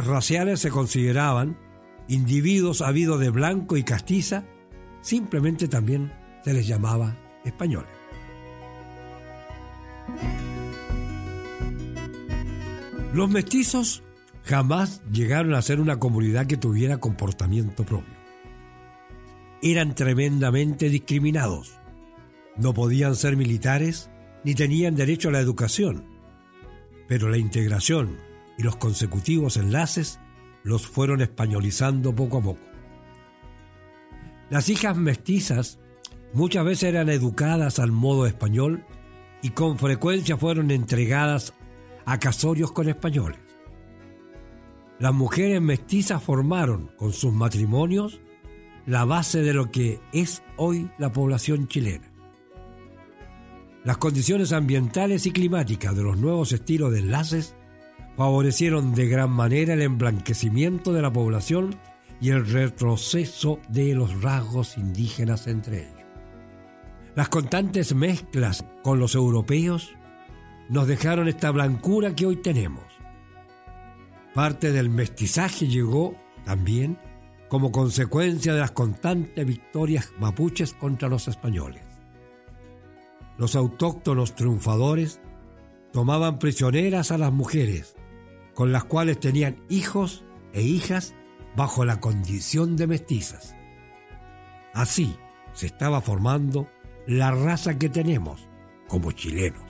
raciales se consideraban individuos habidos de blanco y castiza, simplemente también se les llamaba españoles. Los mestizos jamás llegaron a ser una comunidad que tuviera comportamiento propio. Eran tremendamente discriminados. No podían ser militares ni tenían derecho a la educación, pero la integración y los consecutivos enlaces los fueron españolizando poco a poco. Las hijas mestizas muchas veces eran educadas al modo español y con frecuencia fueron entregadas a casorios con españoles. Las mujeres mestizas formaron con sus matrimonios la base de lo que es hoy la población chilena. Las condiciones ambientales y climáticas de los nuevos estilos de enlaces favorecieron de gran manera el emblanquecimiento de la población y el retroceso de los rasgos indígenas entre ellos. Las constantes mezclas con los europeos nos dejaron esta blancura que hoy tenemos. Parte del mestizaje llegó también como consecuencia de las constantes victorias mapuches contra los españoles. Los autóctonos triunfadores tomaban prisioneras a las mujeres, con las cuales tenían hijos e hijas bajo la condición de mestizas. Así se estaba formando la raza que tenemos como chilenos.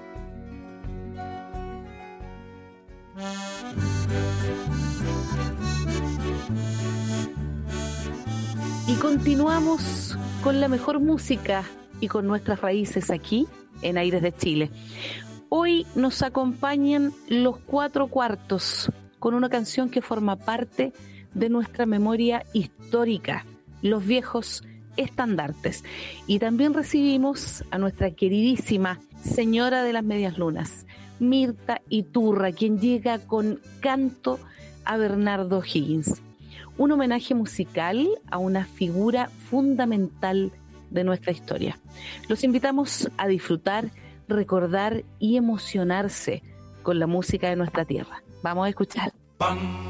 Y continuamos con la mejor música y con nuestras raíces aquí en Aires de Chile. Hoy nos acompañan Los Cuatro Cuartos con una canción que forma parte de nuestra memoria histórica, Los Viejos Estandartes. Y también recibimos a nuestra queridísima señora de las medias lunas, Mirta Iturra, quien llega con Canto a Bernardo O'Higgins. Un homenaje musical a una figura fundamental de nuestra historia. Los invitamos a disfrutar, recordar y emocionarse con la música de nuestra tierra. Vamos a escuchar.